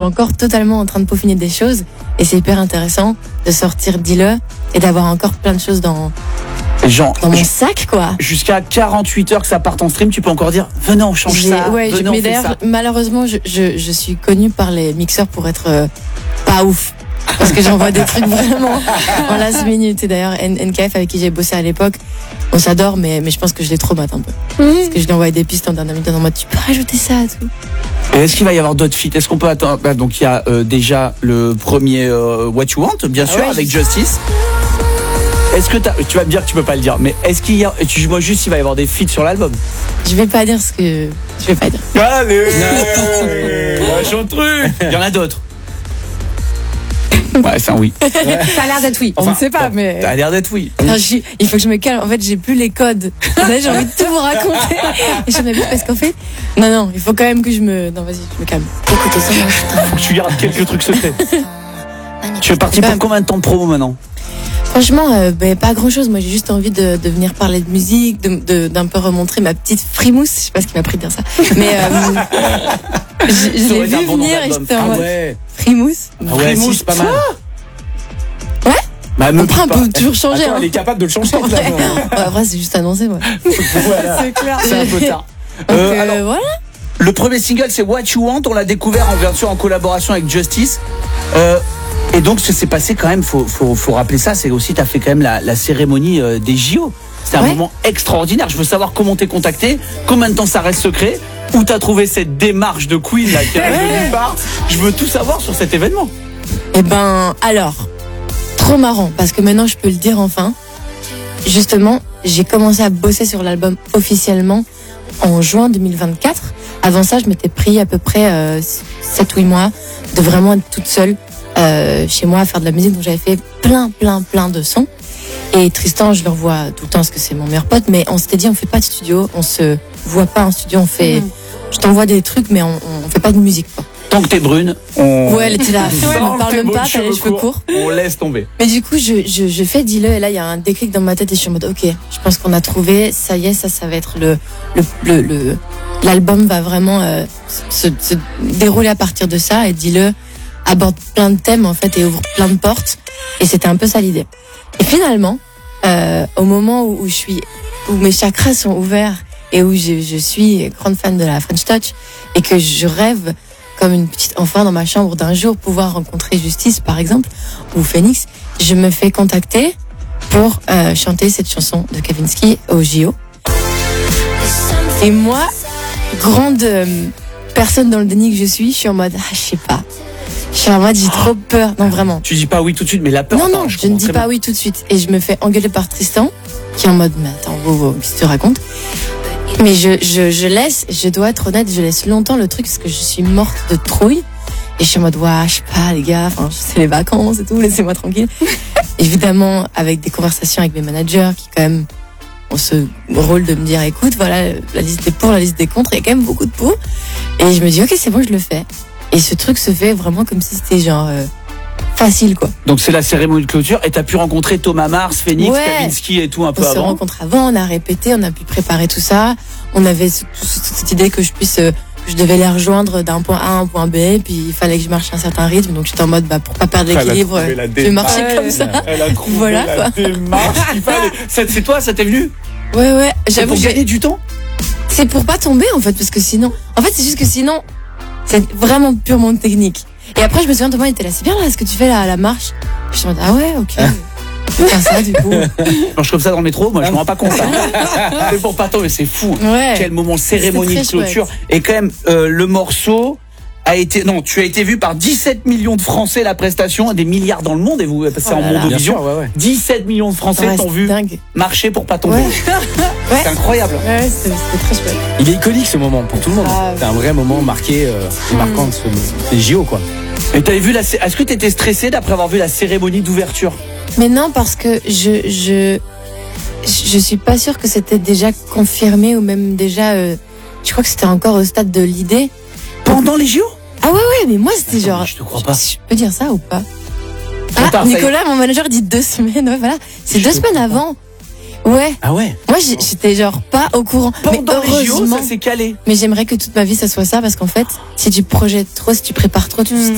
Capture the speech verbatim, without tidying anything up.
encore totalement en train de peaufiner des choses. Et c'est hyper intéressant de sortir Dis-le et d'avoir encore plein de choses dans, Genre, dans mon sac, quoi. Jusqu'à quarante-huit heures que ça parte en stream, tu peux encore dire venez on change J'ai- ça. ouais, je- venez, on mais fait d'ailleurs, ça. malheureusement, je, je, je suis connue par les mixeurs pour être euh, pas ouf. Parce que j'envoie des trucs vraiment en last minute. Et d'ailleurs, N- NKF avec qui j'ai bossé à l'époque, on s'adore, mais, mais je pense que je les traumate un peu. Parce que je lui envoie des pistes en dernière minute en mode tu peux rajouter ça et tout. Et est-ce qu'il va y avoir d'autres feats? Est-ce qu'on peut attendre? Bah, donc il y a euh, déjà le premier euh, What You Want, bien sûr, ouais, avec je- Justice. Est-ce que t'as- tu vas me dire que tu peux pas le dire, mais est-ce qu'il y a, tu moi juste s'il va y avoir des feats sur l'album? Je vais pas dire ce que je vais pas dire. Allez, lâche un truc. Il y en a d'autres. Ouais, c'est un oui. Ça a l'air d'être oui. On ne sait pas, mais Ça a l'air d'être oui. Enfin, je- il faut que je me calme. En fait, j'ai plus les codes. Là, j'ai envie de tout vous raconter. Et j'en ai plus parce qu'en fait, non, non, il faut quand même que je me, non, vas-y, je me calme. Écoutez ça. moi, putain. Faut que tu gardes quelques trucs secrets. Tu es parti pour combien de temps de promo maintenant? Franchement, euh, ben, pas grand chose. Moi, j'ai juste envie de, de venir parler de musique, de, de- d'un peu remontrer ma petite frimousse. Je sais pas ce qui m'a pris de dire ça. Mais, euh, je, je Ça l'ai aurait été un vu bon nom venir et d'album. j'étais en Ah mode ouais. frimousse. Ah ouais, si, Frimousse, c'est pas mal. Ouais. Bah, me Après, on dis peut pas. toujours changer. Attends, hein. elle est capable de le changer. Ouais. là. Ouais, après, c'est juste annoncé, moi. Voilà. clair. C'est un peu tard. Donc, Euh, euh, alors, voilà. le premier single, c'est What You Want. On l'a découvert en bien sûr en collaboration avec Justice. Euh, et donc, ce qui s'est passé quand même, faut, faut, faut rappeler ça, c'est aussi, t'as fait quand même la, la cérémonie euh, des J O. C'était un Ouais. moment extraordinaire. Je veux savoir comment t'es contacté, combien de temps ça reste secret, où t'as trouvé cette démarche de Queen là qui arrive de nulle part. Je veux tout savoir sur cet événement. Eh ben, alors, trop marrant, parce que maintenant je peux le dire enfin. Justement, j'ai commencé à bosser sur l'album officiellement en juin deux mille vingt-quatre. Avant ça, je m'étais pris à peu près euh, sept ou huit mois de vraiment être toute seule euh, chez moi à faire de la musique. Donc j'avais fait plein, plein, plein de sons. Et Tristan, je le revois tout le temps parce que c'est mon meilleur pote, mais on s'était dit on fait pas de studio, on se voit pas en studio, on fait... Je t'envoie des trucs, mais on, on fait pas de musique, quoi. Tant que t'es brune, on. Ouais, elle était là. Tant On que parle t'es même beau pas, de t'as les cheveux courts. On laisse tomber. Mais du coup, je, je, je fais Dis-le et là, il y a un déclic dans ma tête et je suis en mode, ok, je pense qu'on a trouvé, ça y est, ça, ça va être le, le, le, le- l'album va vraiment euh, se, se dérouler à partir de ça et Dis-le aborde plein de thèmes en fait et ouvre plein de portes et c'était un peu ça l'idée. Et finalement, euh, au moment où, où je suis, où mes chakras sont ouverts et où je, je suis grande fan de la French Touch et que je rêve comme une petite enfant dans ma chambre d'un jour pouvoir rencontrer Justice par exemple ou Phoenix, je me fais contacter pour euh, chanter cette chanson de Kavinsky au J O. Et moi, grande euh, personne dans le déni que je suis, je suis en mode ah je sais pas. Je suis en mode j'ai trop peur. Non vraiment. Tu dis pas oui tout de suite, mais la peur. Non attends, non, je, ne comprends dis très pas bien. oui tout de suite et je me fais engueuler par Tristan qui est en mode mais attends wow, wow, qu'est-ce que tu racontes? Mais je, je, je laisse, je dois être honnête, je laisse longtemps le truc parce que je suis morte de trouille. Et je suis en mode, ouais, je sais pas, les gars, enfin, c'est les vacances et tout, laissez-moi tranquille. Évidemment, avec des conversations avec mes managers qui, quand même, ont ce rôle de me dire, écoute, voilà, la liste des pour, la liste des contre, il y a quand même beaucoup de pour. Et je me dis, ok, c'est bon, je le fais. Et ce truc se fait vraiment comme si c'était genre, euh, facile, quoi. Donc c'est la cérémonie de clôture et t'as pu rencontrer Thomas Mars, Phoenix, Ouais. Kavinsky et tout un peu On se avant. rencontre avant, on a répété, on a pu préparer tout ça. On avait ce- tout- cette idée que je puisse, euh, que je devais les rejoindre d'un point A à un point B, et puis il fallait que je marche à un certain rythme. Donc j'étais en mode, bah, pour pas perdre Elle a l'équilibre, trouvé la je vais marcher démarche. comme ça. Elle a trouvé Voilà, la quoi. démarche qu'il fallait. C'est c'est toi, ça t'est venu? Ouais, ouais, C'est j'avoue, pour j'ai- gagner du temps? c'est pour pas tomber, en fait, parce que sinon, en fait, c'est juste que sinon, c'est vraiment purement technique. Et après, je me souviens, Thomas il était là, c'est bien là, ce que tu fais là, à la marche. Je suis en mode, ah ouais, ok. Je vais faire ça, du coup. Je marche comme ça dans le métro, moi je me rends pas compte. hein. C'est pour pas tomber, c'est fou. Ouais. Quel moment cérémonie de C'était très clôture. Et quand même, euh, le morceau a été, non, tu as été vu par dix-sept millions de Français la prestation, des milliards dans le monde et vous passez Oh en là là. Bien Mondovision. sûr, ouais, ouais. dix-sept millions de Français Ouais, t'ont c'est vu dingue. marcher pour pas tomber. Ouais. C'est incroyable. Ouais, c'était c'était très chouette. Il est iconique ce moment pour tout le monde. Ah, C'est un vrai moment marqué, euh, marquant de ce, des J O quoi. Et t'avais vu la, cé- est-ce que t'étais stressé d'après avoir vu la cérémonie d'ouverture? Mais non, parce que je, je, je suis pas sûre que c'était déjà confirmé ou même déjà, euh, je crois que c'était encore au stade de l'idée. Pendant les J O? Ah ouais, ouais, mais moi c'était Attends, genre. mais je te crois pas. Je peux dire ça ou pas? Trop Ah, tard, ça y est. Nicolas, mon manager, dit deux semaines. Ouais, voilà. C'est Je deux te semaines crois avant. Ouais. Ah ouais. Moi, j'ai- j'étais genre pas au courant. Pendant mais les J O, heureusement. ça s'est calé. Mais j'aimerais que toute ma vie ça soit ça parce qu'en fait, si tu projettes trop, si tu prépares trop, tu